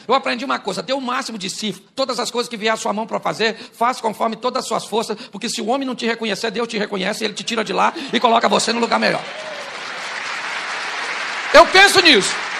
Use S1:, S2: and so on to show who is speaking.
S1: Eu aprendi uma coisa, dê o máximo de si, todas as coisas que vier à sua mão para fazer, faça conforme todas as suas forças, porque se o homem não te reconhecer, Deus te reconhece, ele te tira de lá e coloca você no lugar melhor. Eu penso nisso.